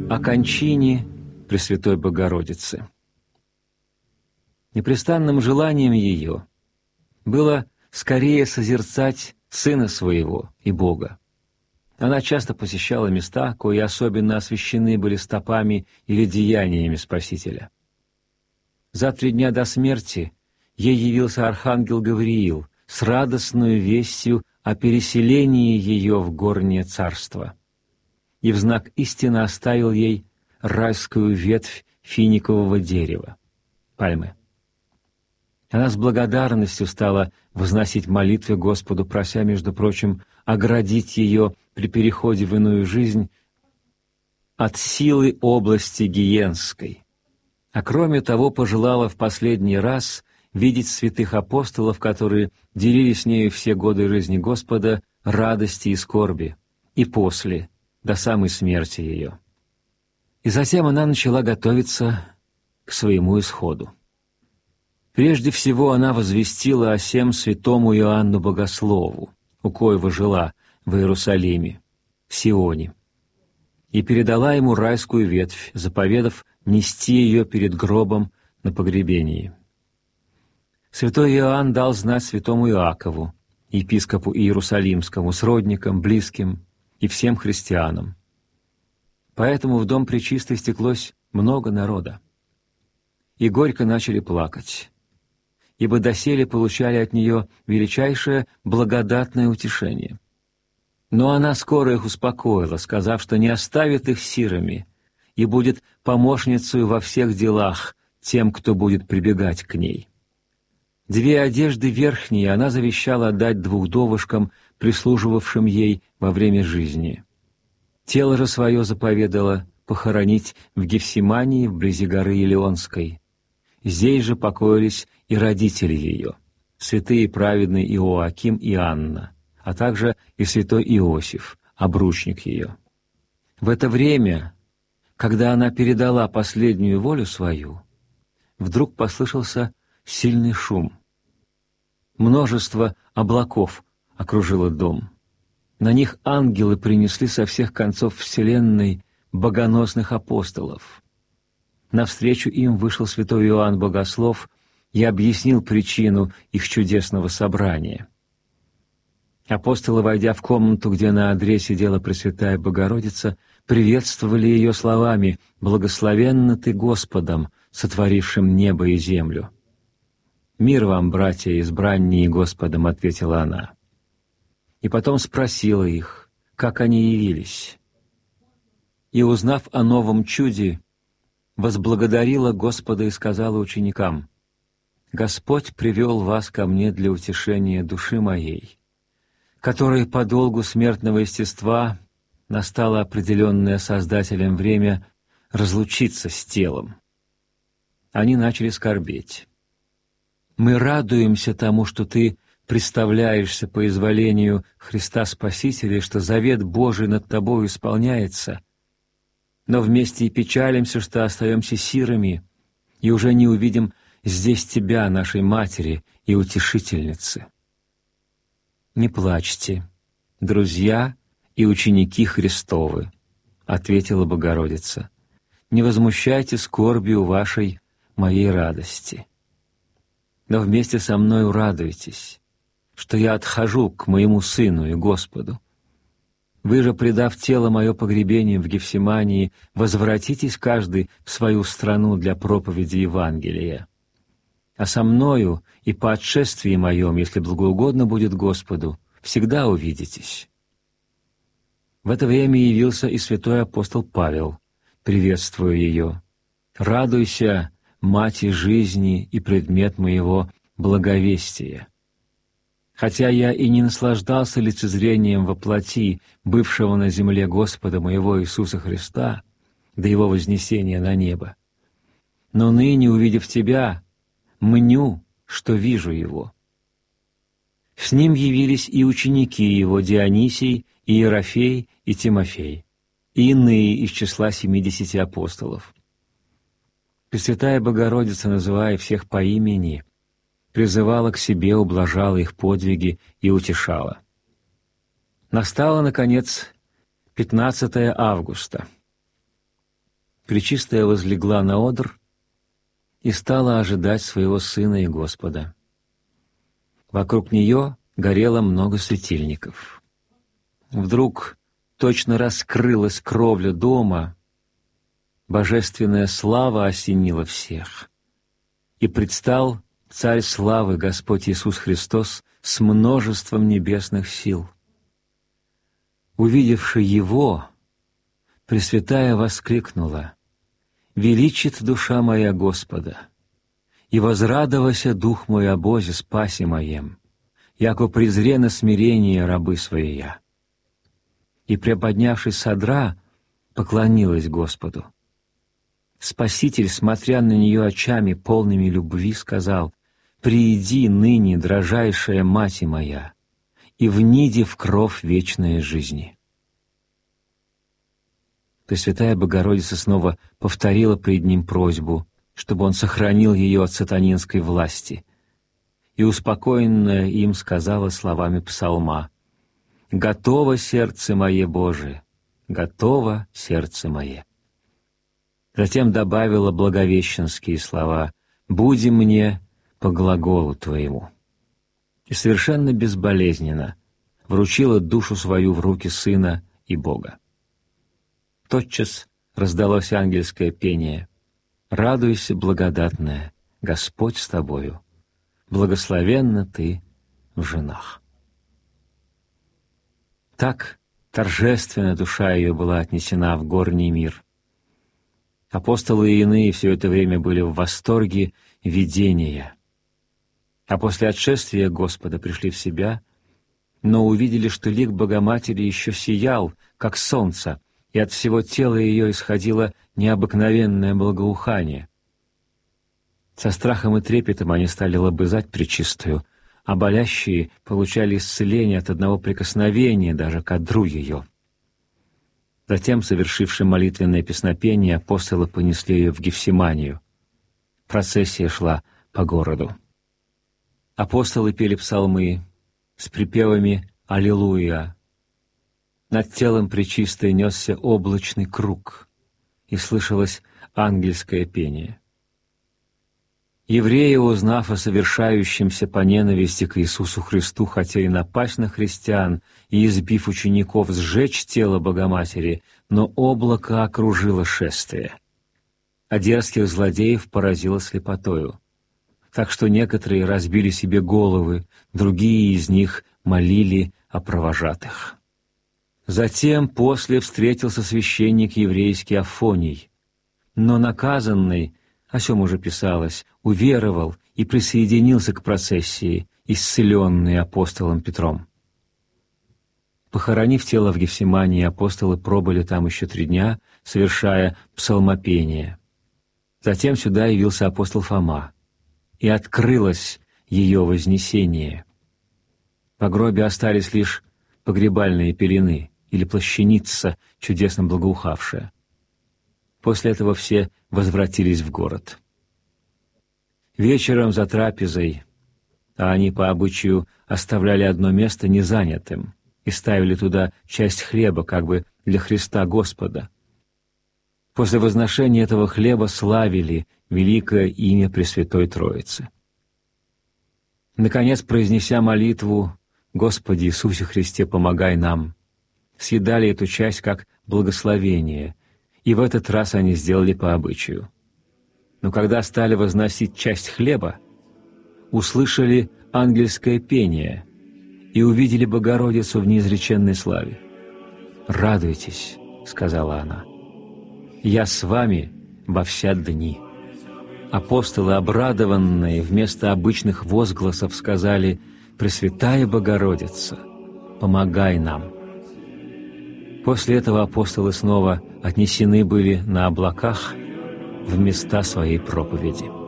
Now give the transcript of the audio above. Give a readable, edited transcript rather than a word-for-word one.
О кончине Пресвятой Богородицы. Непрестанным желанием ее было скорее созерцать Сына Своего и Бога. Она часто посещала места, кои особенно освящены были стопами или деяниями Спасителя. За 3 дня до смерти ей явился архангел Гавриил с радостную вестью о переселении ее в горнее царство, и в знак истины оставил ей райскую ветвь финикового дерева, пальмы. Она с благодарностью стала возносить молитвы Господу, прося, между прочим, оградить ее при переходе в иную жизнь от силы области гиенской. А кроме того, пожелала в последний раз видеть святых апостолов, которые делили с нею все годы жизни Господа, радости и скорби, и после, до самой смерти ее. И затем она начала готовиться к своему исходу. Прежде всего она возвестила о сем святому Иоанну Богослову, у коего жила в Иерусалиме, в Сионе, и передала ему райскую ветвь, заповедав нести ее перед гробом на погребении. Святой Иоанн дал знать святому Иакову, епископу Иерусалимскому, сродникам, близким и всем христианам. Поэтому в дом Пречистой стеклось много народа. И горько начали плакать, ибо доселе получали от нее величайшее благодатное утешение. Но она скоро их успокоила, сказав, что не оставит их сирами и будет помощницей во всех делах тем, кто будет прибегать к ней. 2 одежды верхние она завещала отдать 2 вдовушкам, прислуживавшим ей во время жизни. Тело же свое заповедала похоронить в Гефсимании, вблизи горы Елеонской. Здесь же покоились и родители ее, святые праведные Иоаким и Анна, а также и святой Иосиф, обручник ее. В это время, когда она передала последнюю волю свою, вдруг послышался сильный шум. Множество облаков окружило дом. На них ангелы принесли со всех концов вселенной богоносных апостолов. Навстречу им вышел святой Иоанн Богослов и объяснил причину их чудесного собрания. Апостолы, войдя в комнату, где на одре сидела Пресвятая Богородица, приветствовали ее словами: «Благословенна ты Господом, сотворившим небо и землю». «Мир вам, братья, избранние Господом», — ответила она. И потом спросила их, как они явились. И, узнав о новом чуде, возблагодарила Господа и сказала ученикам: «Господь привел вас ко мне для утешения души моей, которой по долгу смертного естества настало определенное Создателем время разлучиться с телом». Они начали скорбеть. «Мы радуемся тому, что ты представляешься по изволению Христа Спасителя, что завет Божий над тобою исполняется, но вместе и печалимся, что остаемся сирами и уже не увидим здесь тебя, нашей Матери и Утешительницы». «Не плачьте, друзья и ученики Христовы», — ответила Богородица. «Не возмущайте скорбью вашей моей радости, но вместе со мною радуйтесь, что я отхожу к моему Сыну и Господу. Вы же, предав тело мое погребением в Гефсимании, возвратитесь каждый в свою страну для проповеди Евангелия. А со мною и по отшествии моем, если благоугодно будет Господу, всегда увидитесь». В это время явился и святой апостол Павел, приветствуя ее: «Радуйся, Мать жизни и предмет моего благовестия. Хотя я и не наслаждался лицезрением во плоти бывшего на земле Господа моего Иисуса Христа до Его вознесения на небо, но ныне, увидев Тебя, мню, что вижу Его». С ним явились и ученики Его Дионисий, и Иерофей, и Тимофей, и иные из числа 70 апостолов. Пресвятая Богородица, называя всех по имени, призывала к себе, ублажала их подвиги и утешала. Настало, наконец, 15 августа. Пречистая возлегла на одр и стала ожидать своего Сына и Господа. Вокруг нее горело много светильников. Вдруг точно раскрылась кровля дома, божественная слава осенила всех, и предстал Царь славы Господь Иисус Христос с множеством небесных сил. Увидевши Его, Пресвятая воскликнула: «Величит душа моя Господа, и возрадовался дух мой о Бозе спасе моем, яко презре на смирение рабы своя». И, приподнявшись с одра, поклонилась Господу. Спаситель, смотря на нее очами, полными любви, сказал: «Прииди ныне, дрожайшая мать моя, и вниди в кров вечной жизни». Пресвятая Богородица снова повторила пред Ним просьбу, чтобы Он сохранил ее от сатанинской власти, и, успокоенная им, сказала словами псалма: «Готово сердце мое, Боже, готово сердце мое». Затем добавила благовещенские слова: «Буди мне по глаголу Твоему». И совершенно безболезненно вручила душу свою в руки Сына и Бога. Тотчас раздалось ангельское пение: «Радуйся, благодатная, Господь с тобою, благословенна ты в женах». Так торжественно душа ее была отнесена в горний мир. Апостолы и иные все это время были в восторге видения, а после отшествия Господа пришли в себя, но увидели, что лик Богоматери еще сиял, как солнце, и от всего тела ее исходило необыкновенное благоухание. Со страхом и трепетом они стали лобызать Пречистую, а болящие получали исцеление от одного прикосновения даже к одру ее. Затем, совершивши молитвенное песнопение, апостолы понесли ее в Гефсиманию. Процессия шла по городу. Апостолы пели псалмы с припевами «Аллилуйя». Над телом Пречистой несся облачный круг, и слышалось ангельское пение. Евреи, узнав о совершающемся по ненависти к Иисусу Христу, хотели напасть на христиан и, избив учеников, сжечь тело Богоматери, но облако окружило шествие, а дерзких злодеев поразило слепотою, так что некоторые разбили себе головы, другие из них молили о провожатых. Затем после встретился священник еврейский Афоний, но наказанный, о сем уже писалось, уверовал и присоединился к процессии, исцеленной апостолом Петром. Похоронив тело в Гефсимании, апостолы пробыли там еще 3 дня, совершая псалмопение. Затем сюда явился апостол Фома, и открылось ее вознесение. В гробе остались лишь погребальные пелены или плащаница, чудесно благоухавшая. После этого все возвратились в город. Вечером за трапезой, а они по обычаю оставляли одно место незанятым и ставили туда часть хлеба, как бы для Христа Господа. После возношения этого хлеба славили великое имя Пресвятой Троицы. Наконец, произнеся молитву «Господи Иисусе Христе, помогай нам», съедали эту часть как благословение, и в этот раз они сделали по обычаю. Но когда стали возносить часть хлеба, услышали ангельское пение и увидели Богородицу в неизреченной славе. «Радуйтесь», — сказала она, — «я с вами во вся дни». Апостолы, обрадованные, вместо обычных возгласов сказали: «Пресвятая Богородица, помогай нам». После этого апостолы снова отнесены были на облаках в места своей проповеди.